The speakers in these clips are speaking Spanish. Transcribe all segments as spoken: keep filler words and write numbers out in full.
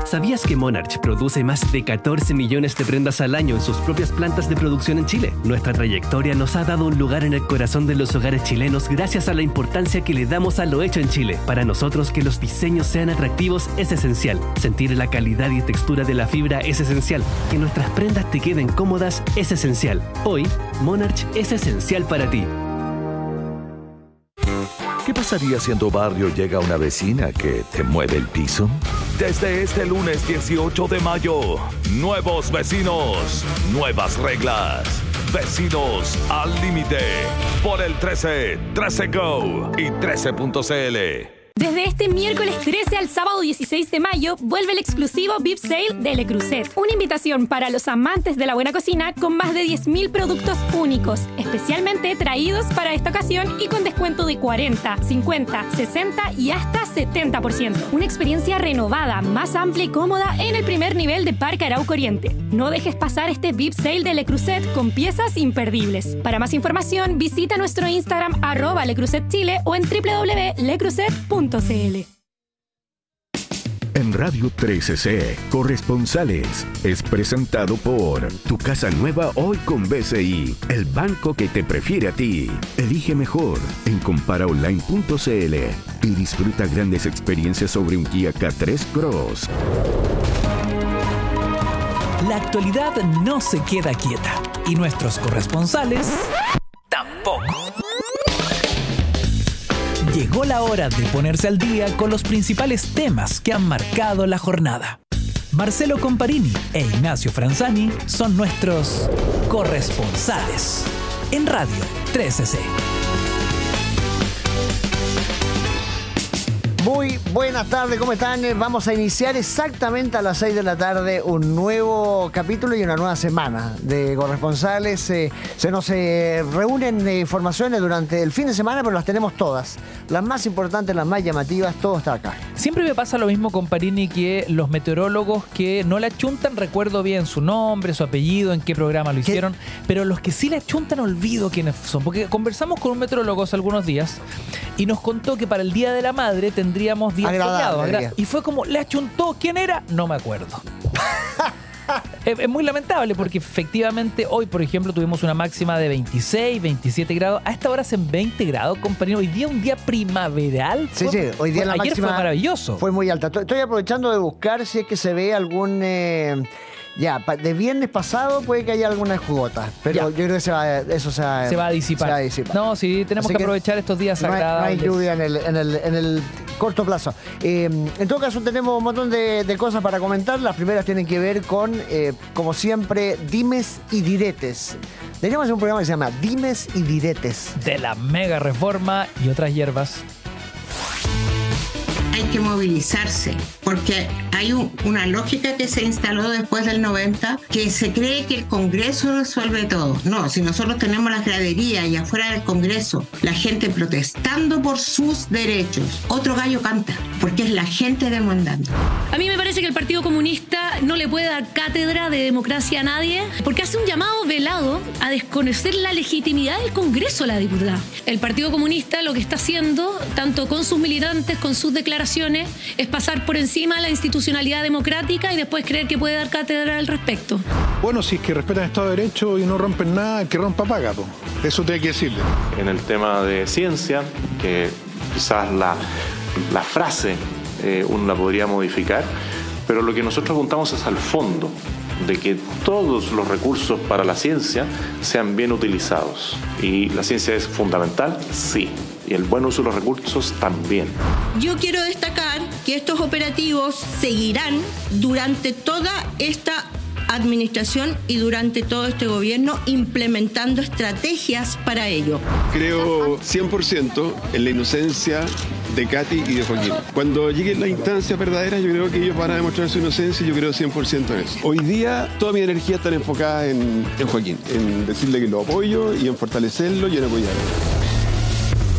¿Sabías que Monarch produce más de catorce millones de prendas al año en sus propias plantas de producción en Chile? Nuestra trayectoria nos ha dado un lugar en el corazón de los hogares chilenos gracias a la importancia que le damos a lo hecho en Chile. Para nosotros, que los diseños sean atractivos es esencial. Sentir la calidad y textura de la fibra es esencial. Que nuestras prendas te queden cómodas es esencial. Hoy, Monarch es esencial para ti. ¿Qué pasaría si en tu barrio llega una vecina que te mueve el piso? Desde este lunes dieciocho de mayo, nuevos vecinos, nuevas reglas. Vecinos al límite. Por el trece, trece Go y trece punto c l. Desde este miércoles trece al sábado dieciséis de mayo, vuelve el exclusivo V I P Sale de Le Creuset. Una invitación para los amantes de la buena cocina con más de diez mil productos únicos, especialmente traídos para esta ocasión y con descuento de cuarenta, cincuenta, sesenta y hasta setenta por ciento. Una experiencia renovada, más amplia y cómoda en el primer nivel de Parque Arauco Oriente. No dejes pasar este V I P Sale de Le Creuset con piezas imperdibles. Para más información, visita nuestro Instagram arroba Le Creuset Chile o en w w w punto le creuset punto c l. En Radio trece C, Corresponsales, es presentado por Tu Casa Nueva hoy con B C I, el banco que te prefiere a ti. Elige mejor en compara online punto c l y disfruta grandes experiencias sobre un Kia K tres Cross. La actualidad no se queda quieta y nuestros corresponsales tampoco. Llegó la hora de ponerse al día con los principales temas que han marcado la jornada. Marcelo Comparini e Ignacio Franzani son nuestros corresponsales en Radio trece C. Muy buenas tardes, ¿cómo están? Vamos a iniciar exactamente a las seis de la tarde un nuevo capítulo y una nueva semana de corresponsales. Eh, se nos eh, reúnen eh, informaciones durante el fin de semana, pero las tenemos todas. Las más importantes, las más llamativas, todo está acá. Siempre me pasa lo mismo con Parini, que los meteorólogos que no le achuntan, recuerdo bien su nombre, su apellido, en qué programa lo hicieron, ¿Qué? Pero los que sí le achuntan olvido quiénes son. Porque conversamos con un meteorólogo hace algunos días y nos contó que para el Día de la Madre tendríamos días soleados. Y fue como, ¿le achuntó? ¿Quién era? No me acuerdo. es, es muy lamentable porque efectivamente hoy, por ejemplo, tuvimos una máxima de veintiséis, veintisiete grados. A esta hora hacen veinte grados, compañero. Hoy día un día primaveral. Sí, fue, sí, hoy día fue, la ayer máxima fue maravilloso. Fue muy alta. Estoy aprovechando de buscar si es que se ve algún... Eh... Ya, de viernes pasado puede que haya alguna jugota, pero ya. Yo creo que se va, eso se va, se va a disipar. Se va a disipar. No, sí, tenemos que, que aprovechar estos días no agradables. Hay, no hay lluvia en el, en el, en el corto plazo. Eh, en todo caso, tenemos un montón de, de cosas para comentar. Las primeras tienen que ver con, eh, como siempre, dimes y diretes. Deberíamos hacer un programa que se llama Dimes y Diretes. De la mega reforma y otras hierbas. Hay que movilizarse, porque hay un, una lógica que se instaló después del noventa, que se cree que el Congreso resuelve todo. No, si nosotros tenemos las graderías y afuera del Congreso, la gente protestando por sus derechos, otro gallo canta, porque es la gente demandando. A mí me parece que el Partido Comunista no le puede dar cátedra de democracia a nadie, porque hace un llamado velado a desconocer la legitimidad del Congreso, la diputada. El Partido Comunista lo que está haciendo, tanto con sus militantes, con sus declaraciones, es pasar por encima de la institucionalidad democrática y después creer que puede dar cátedra al respecto. Bueno, si es que respetan el Estado de Derecho y no rompen nada, el que rompa paga, po. Eso te hay que decirle. En el tema de ciencia, que quizás la, la frase eh, uno la podría modificar, pero lo que nosotros apuntamos es al fondo, de que todos los recursos para la ciencia sean bien utilizados. ¿Y la ciencia es fundamental? Sí. Y el buen uso de los recursos también. Yo quiero destacar que estos operativos seguirán durante toda esta administración y durante todo este gobierno, implementando estrategias para ello. Creo cien por ciento en la inocencia de Katy y de Joaquín. Cuando llegue la instancia verdadera, yo creo que ellos van a demostrar su inocencia y yo creo cien por ciento en eso. Hoy día, toda mi energía está enfocada en, en Joaquín, en decirle que lo apoyo y en fortalecerlo y en apoyarlo.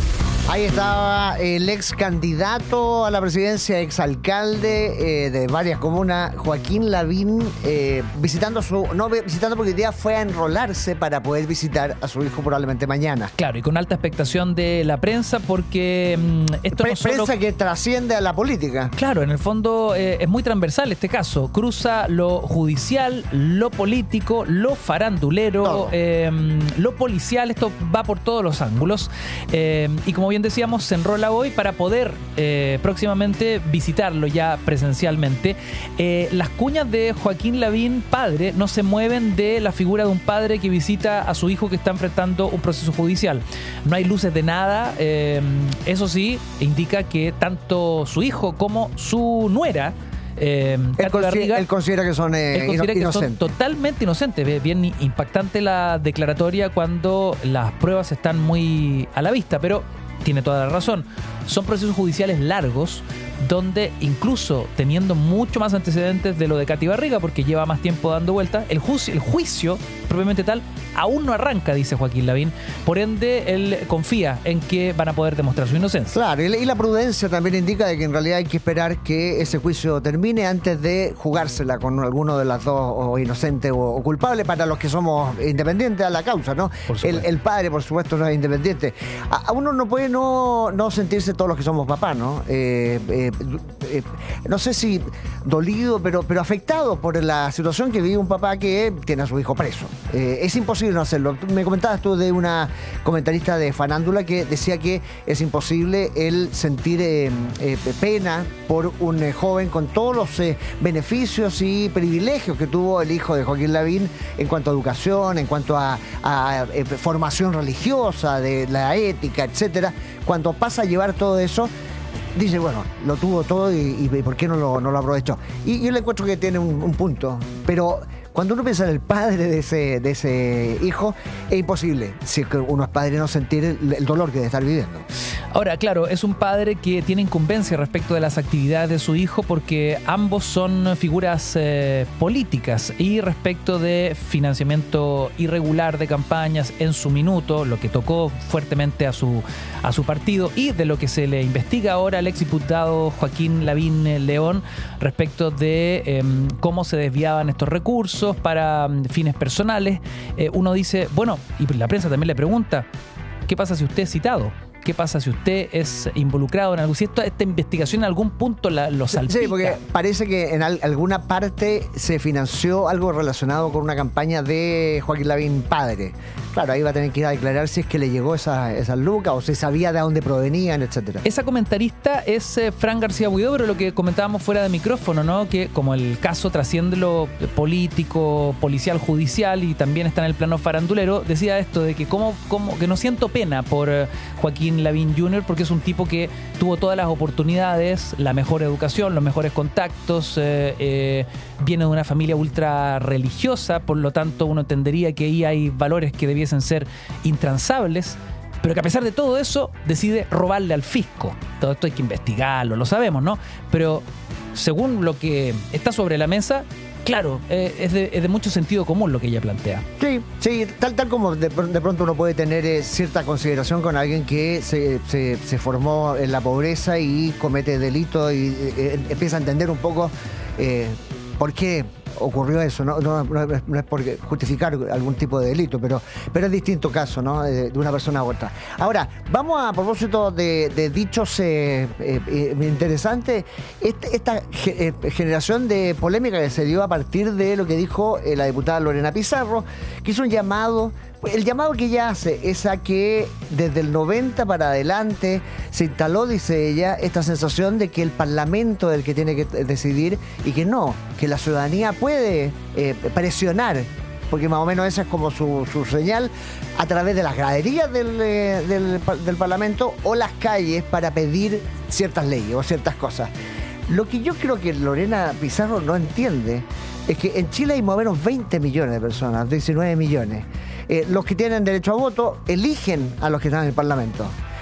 Ahí estaba el ex candidato a la presidencia, ex alcalde eh, de varias comunas, Joaquín Lavín, eh, visitando su, no visitando porque hoy día fue a enrolarse para poder visitar a su hijo probablemente mañana. Claro, y con alta expectación de la prensa porque mmm, esto Pre no solo... Prensa que trasciende a la política. Claro, en el fondo eh, es muy transversal este caso. Cruza lo judicial, lo político, lo farandulero, eh, lo policial. Esto va por todos los ángulos. Eh, y como bien decíamos, se enrola hoy para poder eh, próximamente visitarlo ya presencialmente. Eh, las cuñas de Joaquín Lavín, padre, no se mueven de la figura de un padre que visita a su hijo que está enfrentando un proceso judicial. No hay luces de nada. Eh, eso sí, indica que tanto su hijo como su nuera, Eh, él, considera, Barriga, él considera que son eh, él considera inocentes. que son totalmente inocentes. Bien impactante la declaratoria cuando las pruebas están muy a la vista, pero tiene toda la razón. Son procesos judiciales largos donde incluso teniendo mucho más antecedentes de lo de Katy Barriga, porque lleva más tiempo dando vueltas, el juicio, el juicio propiamente tal aún no arranca, dice Joaquín Lavín. Por ende, él confía en que van a poder demostrar su inocencia. Claro, y la prudencia también indica de que en realidad hay que esperar que ese juicio termine antes de jugársela con alguno de las dos, o inocente o, o culpable, para los que somos independientes a la causa, ¿no? El, el padre, por supuesto, no es independiente. A, a uno no puede no, no sentirse todos los que somos papás, ¿no? Eh, eh, eh, no sé si dolido, pero, pero afectado por la situación que vive un papá que tiene a su hijo preso. Eh, es imposible no hacerlo. Me comentabas tú de una comentarista de Farándula que decía que es imposible el sentir eh, eh, pena por un eh, joven con todos los eh, beneficios y privilegios que tuvo el hijo de Joaquín Lavín en cuanto a educación, en cuanto a, a, a eh, formación religiosa, de la ética, etcétera. Cuando pasa a llevar todo eso, dice, bueno, lo tuvo todo y, y ¿por qué no lo, no lo aprovechó? Y yo le encuentro que tiene un, un punto, pero cuando uno piensa en el padre de ese, de ese hijo, es imposible, si uno es padre, no sentir el, el dolor que debe estar viviendo. Ahora, claro, es un padre que tiene incumbencia respecto de las actividades de su hijo porque ambos son figuras eh, políticas, y respecto de financiamiento irregular de campañas en su minuto, lo que tocó fuertemente a su, a su partido, y de lo que se le investiga ahora al exdiputado Joaquín Lavín León respecto de eh, cómo se desviaban estos recursos para um, fines personales. Eh, uno dice, bueno, y la prensa también le pregunta, ¿qué pasa si usted es citado? ¿Qué pasa si usted es involucrado en algo? Si esto, esta investigación en algún punto la, lo salpica. Sí, porque parece que en al, alguna parte se financió algo relacionado con una campaña de Joaquín Lavín padre. Claro, ahí va a tener que ir a declarar si es que le llegó esa, esas lucas o si sabía de dónde provenían, etcétera. Esa comentarista es eh, Fran García Huidobro, lo que comentábamos fuera de micrófono, ¿no? Que como el caso trasciende lo político, policial, judicial y también está en el plano farandulero, decía esto de que como, como que no siento pena por eh, Joaquín Lavín junior porque es un tipo que tuvo todas las oportunidades, la mejor educación, los mejores contactos, eh, eh, viene de una familia ultra religiosa, por lo tanto uno entendería que ahí hay valores que debiesen ser intransables, pero que a pesar de todo eso decide robarle al fisco. Todo esto hay que investigarlo, lo sabemos, ¿no? Pero según lo que está sobre la mesa, claro, eh, es, de, es de mucho sentido común lo que ella plantea. Sí, sí, tal, tal como de, de pronto uno puede tener eh, cierta consideración con alguien que se, se, se formó en la pobreza y comete delitos y eh, empieza a entender un poco eh, por qué ocurrió eso, no, no, no, es, no es por justificar algún tipo de delito, pero, pero es distinto caso, ¿no? De, de una persona a otra. Ahora, vamos a, a propósito de, de dichos eh, eh, interesantes, este, esta ge, eh, generación de polémica que se dio a partir de lo que dijo eh, la diputada Lorena Pizarro, que hizo un llamado. El llamado que ella hace es a que desde el noventa para adelante se instaló, dice ella, esta sensación de que el Parlamento es el que tiene que decidir y que no, que la ciudadanía puede eh, presionar, porque más o menos esa es como su, su señal, a través de las graderías del, eh, del, del Parlamento o las calles para pedir ciertas leyes o ciertas cosas. Lo que yo creo que Lorena Pizarro no entiende es que en Chile hay más o menos veinte millones de personas, diecinueve millones. Eh, los que tienen derecho a voto eligen a los que están en el Parlamento.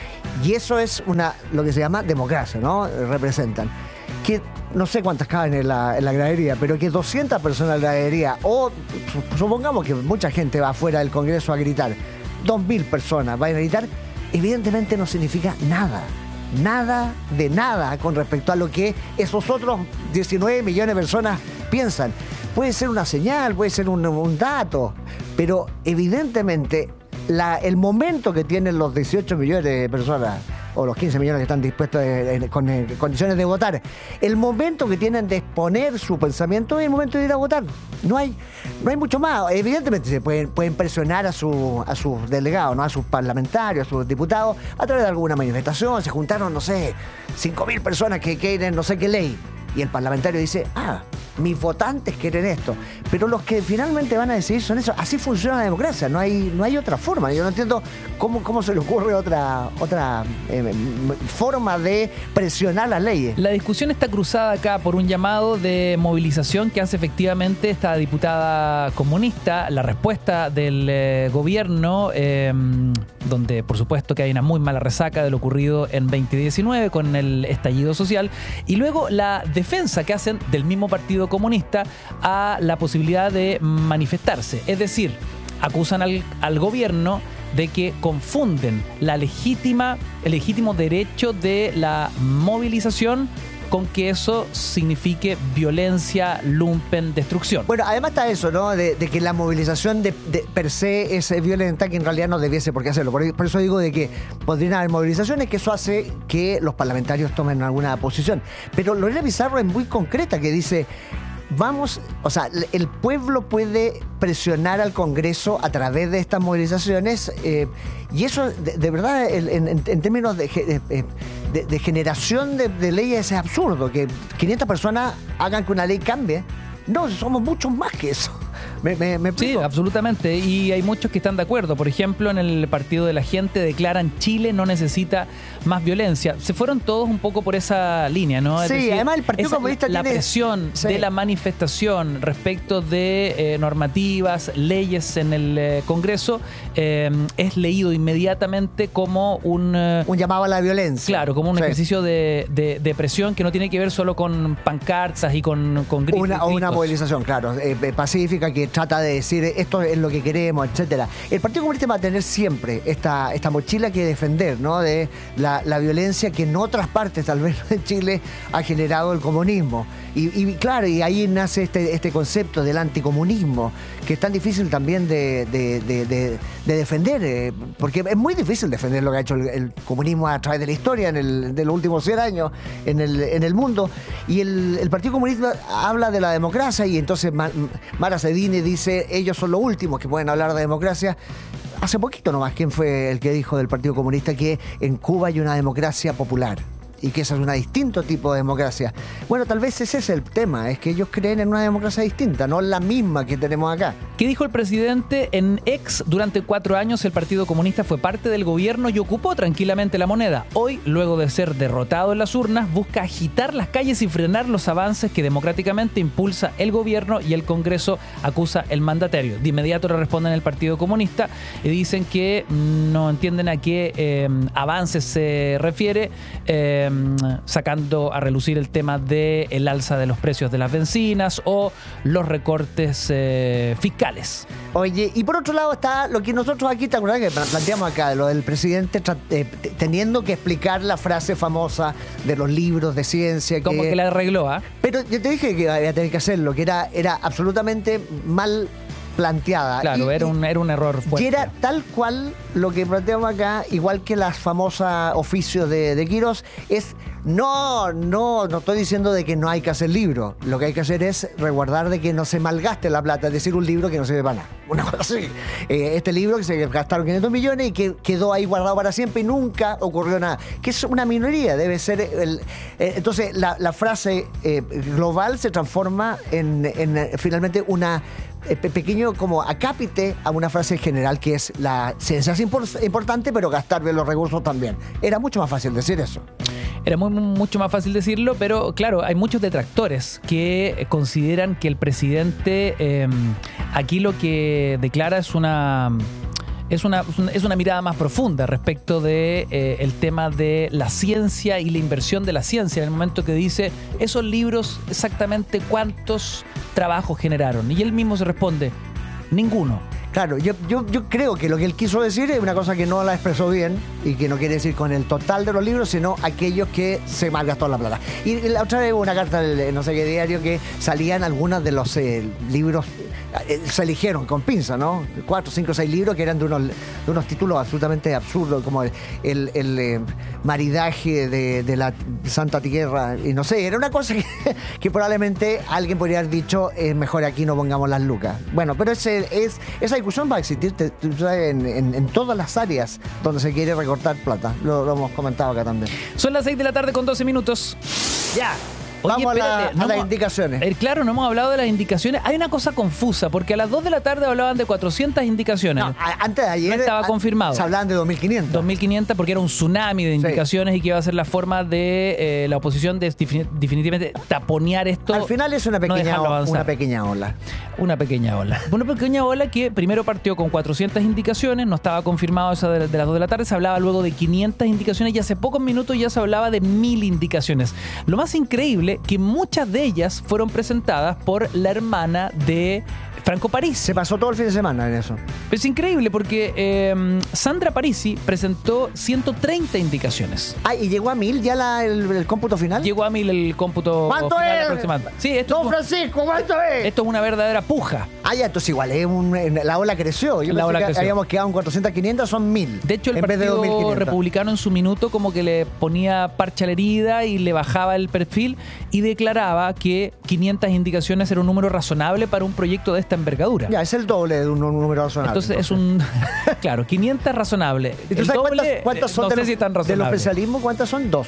Y eso es una lo que se llama democracia, ¿no? Representan. Que no sé cuántas caben en la, en la gradería, pero que doscientas personas en la gradería, o supongamos que mucha gente va afuera del Congreso a gritar, dos mil personas van a gritar, evidentemente no significa nada. Nada de nada con respecto a lo que esos otros diecinueve millones de personas piensan. Puede ser una señal, puede ser un, un dato, pero evidentemente la, el momento que tienen los dieciocho millones de personas o los quince millones que están dispuestos eh, eh, con eh, condiciones de votar, el momento que tienen de exponer su pensamiento es el momento de ir a votar. No hay, no hay mucho más. Evidentemente se pueden, pueden presionar a, su, a sus delegados, ¿no? A sus parlamentarios, a sus diputados, a través de alguna manifestación. Se juntaron, no sé, cinco mil personas que quieren no sé qué ley. Y el parlamentario dice, ah, mis votantes quieren esto. Pero los que finalmente van a decidir son eso. Así funciona la democracia, no hay, no hay otra forma. Yo no entiendo cómo, cómo se le ocurre otra, otra eh, forma de presionar las leyes. La discusión está cruzada acá por un llamado de movilización que hace efectivamente esta diputada comunista. La respuesta del eh, gobierno, eh, donde por supuesto que hay una muy mala resaca de lo ocurrido en veinte diecinueve con el estallido social. Y luego la defensa que hacen del mismo Partido Comunista a la posibilidad de manifestarse. Es decir, acusan al, al gobierno de que confunden la legítima, el legítimo derecho de la movilización con que eso signifique violencia, lumpen, destrucción. Bueno, además está eso, ¿no? De, de que la movilización de, de per se es violenta, que en realidad no debiese por qué hacerlo. Por, por eso digo de que podrían haber movilizaciones, que eso hace que los parlamentarios tomen alguna posición. Pero Lorena Pizarro es muy concreta, que dice, vamos, o sea, el pueblo puede presionar al Congreso a través de estas movilizaciones, eh, y eso, de, de verdad, en, en, en términos de... Eh, De, de generación de, de leyes es absurdo, que quinientas personas hagan que una ley cambie. No, somos muchos más que eso. ¿Me, me, me sí, absolutamente. Y hay muchos que están de acuerdo. Por ejemplo, en el Partido de la Gente declaran Chile no necesita más violencia. Se fueron todos un poco por esa línea, ¿no? Es sí, decir, además el Partido esa, Comunista la tiene... presión sí. de la manifestación respecto de eh, normativas, leyes en el eh, Congreso eh, es leído inmediatamente como un... Eh, un llamado a la violencia. Claro, como un sí. ejercicio de, de, de presión que no tiene que ver solo con pancartas y con, con gritos. Una, o una movilización, claro, eh, pacífica, que trata de decir esto es lo que queremos, etcétera. El Partido Comunista va a tener siempre esta, esta mochila que defender, ¿no? De la, la violencia que en otras partes, tal vez en Chile, ha generado el comunismo. Y, y claro, y ahí nace este, este concepto del anticomunismo, que es tan difícil también de, de, de, de, de defender, eh, porque es muy difícil defender lo que ha hecho el, el comunismo a través de la historia en el, de los últimos cien años en el, en el mundo. Y el, el Partido Comunista habla de la democracia, y entonces Mara Sedini dice, ellos son los últimos que pueden hablar de democracia. Hace poquito nomás, ¿quién fue el que dijo del Partido Comunista que en Cuba hay una democracia popular? Y que ese es un distinto tipo de democracia. Bueno, tal vez ese es el tema, es que ellos creen en una democracia distinta, no la misma que tenemos acá. ¿Qué dijo el presidente? En ex, durante cuatro años el Partido Comunista fue parte del gobierno y ocupó tranquilamente la moneda. Hoy, luego de ser derrotado en las urnas, busca agitar las calles y frenar los avances que democráticamente impulsa el gobierno, y el Congreso acusa el mandatario. De inmediato le responden el Partido Comunista y dicen que no entienden a qué eh, avances se refiere, eh, sacando a relucir el tema del alza de los precios de las bencinas o los recortes eh, fiscales. Oye, y por otro lado está lo que nosotros aquí, ¿te acuerdas que planteamos acá? Lo del presidente eh, teniendo que explicar la frase famosa de los libros de ciencia. Que, como que la arregló, ¿ah? ¿eh? Pero yo te dije que iba a tener que hacerlo, que era, era absolutamente mal planteada. Claro, y, era, un, era un error fuerte. Y era tal cual lo que planteamos acá, igual que las famosas oficios de, de Quirós, es no, no, no estoy diciendo de que no hay que hacer libros. Lo que hay que hacer es resguardar de que no se malgaste la plata, es decir, un libro que no sirve para nada. Una cosa así. Eh, este libro que se gastaron quinientos millones y que quedó ahí guardado para siempre y nunca ocurrió nada. Que es una minoría, debe ser. El, eh, entonces, la, la frase eh, global se transforma en, en finalmente una pequeño como acápite a una frase general que es la ciencia es impor- importante, pero gastar bien los recursos también. Era mucho más fácil decir eso. Era muy, mucho más fácil decirlo, pero claro, hay muchos detractores que consideran que el presidente eh, aquí lo que declara es una... Es una, es una mirada más profunda respecto de eh, el tema de la ciencia y la inversión de la ciencia, en el momento que dice esos libros exactamente cuántos trabajos generaron. Y él mismo se responde, ninguno. Claro, yo, yo, yo creo que lo que él quiso decir es una cosa que no la expresó bien y que no quiere decir con el total de los libros, sino aquellos que se malgastó la plata. Y la otra vez hubo una carta del no sé qué diario que salían algunos de los eh, libros, eh, se eligieron con pinza, ¿no? Cuatro, cinco, seis libros que eran de unos, de unos títulos absolutamente absurdos, como el, el, el eh, maridaje de, de la Santa Tierra, y no sé, era una cosa que, que probablemente alguien podría haber dicho, es mejor aquí no pongamos las lucas. Bueno, pero ese, es, esa discusión va a existir te, te, en, en, en todas las áreas donde se quiere recortar plata. Lo, lo hemos comentado acá también. Son las seis de la tarde con doce minutos. Ya. Oye, Vamos espérate, a, la, no a las hemos- indicaciones. Eh, claro, no hemos hablado de las indicaciones. Hay una cosa confusa, porque a las dos de la tarde hablaban de cuatrocientas indicaciones. No, a- antes de ayer No estaba a- confirmado. se hablaban de dos mil quinientas. dos mil quinientas porque era un tsunami de indicaciones y que iba a ser la forma de eh, la oposición de defini- definitivamente taponear esto. Al final es una no pequeña, dejarlo avanzar. una pequeña ola. Una pequeña ola. Una pequeña ola que primero partió con cuatrocientas indicaciones, no estaba confirmado esa de, de las dos de la tarde, se hablaba luego de quinientas indicaciones y hace pocos minutos ya se hablaba de mil indicaciones. Lo más increíble que muchas de ellas fueron presentadas por la hermana de Franco Parisi. Se pasó todo el fin de semana en eso. Es increíble porque eh, Sandra Parisi presentó ciento treinta indicaciones. Ah, y llegó a mil ya la, el, el cómputo final. Llegó a mil el cómputo ¿Cuánto final es? aproximado. Sí, esto, Don Francisco, ¿cuánto es? esto es una verdadera puja. Ah, ya, entonces igual, es un- la ola creció. Yo La pensé ola que creció. habíamos quedado en cuatrocientas, quinientas, son mil. De hecho, el en vez de Partido dos mil quinientas. Republicano en su minuto como que le ponía parche a la herida y le bajaba el perfil y declaraba que quinientas indicaciones era un número razonable para un proyecto de esta envergadura. Ya, es el doble de un, un número razonable. Entonces, es un... Claro, quinientas razonable. ¿Y tú El sabes doble, cuántas, cuántas eh, son no de sé los- si tan del razonable. oficialismo? ¿Cuántas son? Dos.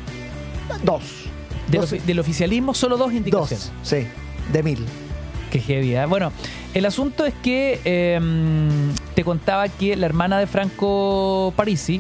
Dos. Del, Dos. ofi- del oficialismo solo dos indicaciones. Dos, sí, de mil. Qué heavy, ¿eh? Bueno, el asunto es que eh, te contaba que la hermana de Franco Parisi,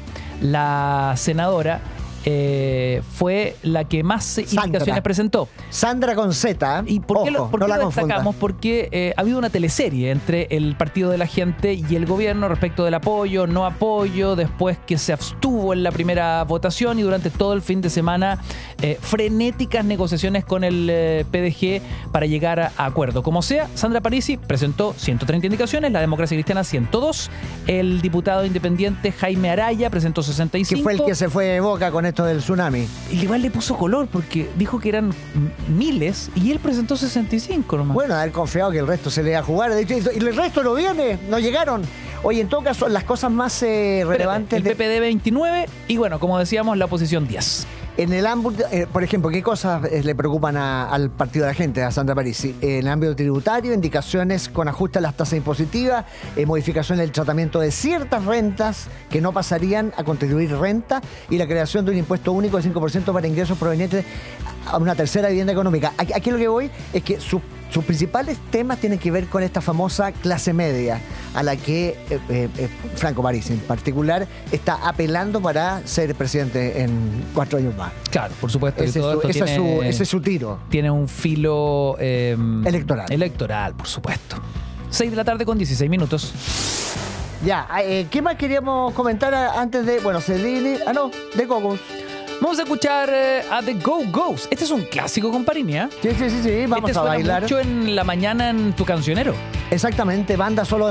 la senadora, eh, fue la que más Sandra. indicaciones presentó. Sandra con Z. ¿Y por qué lo, Ojo, por no qué la lo confundas. destacamos? Porque eh, ha habido una teleserie entre el Partido de la Gente y el gobierno respecto del apoyo, no apoyo, después que se abstuvo en la primera votación y durante todo el fin de semana eh, frenéticas negociaciones con el eh, P D G para llegar a, a acuerdo. Como sea, Sandra Parisi presentó ciento treinta indicaciones, la Democracia Cristiana ciento dos, el diputado independiente Jaime Araya presentó sesenta y cinco. Que fue el que se fue de boca con esto del tsunami. Y igual le puso color porque dijo que eran m- miles y él presentó sesenta y cinco nomás. Bueno, haber confiado que el resto se le iba a jugar. De hecho, y el resto no viene, no llegaron. Oye, en todo caso, las cosas más eh, Espérate, relevantes... el de- P P D veintinueve y bueno, como decíamos, la oposición diez. En el ámbito, eh, por ejemplo, ¿qué cosas eh, le preocupan a- al Partido de la Gente, a Sandra Parisi? En el ámbito tributario, indicaciones con ajuste a las tasas impositivas, eh, modificación del tratamiento de ciertas rentas que no pasarían a contribuir renta y la creación de un impuesto único de cinco por ciento para ingresos provenientes a una tercera vivienda económica. Aquí, aquí lo que voy es que su- sus principales temas tienen que ver con esta famosa clase media a la que eh, eh, eh, Franco Parisi en particular está apelando para ser presidente en cuatro años más. Claro, por supuesto. Ese, que todo es su, esto ese es tiene, su- ese es su tiro. tiene un filo eh, Electoral. Electoral, por supuesto. seis de la tarde con dieciséis minutos. Ya, eh, ¿qué más queríamos comentar a- antes de, bueno, Celine, ah no, de Cocos? Vamos a escuchar eh, a The Go Go's. Este es un clásico, comparini, ¿eh? Sí, sí, sí, sí, vamos este a suena bailar. mucho en la mañana en tu cancionero. Exactamente, banda solo de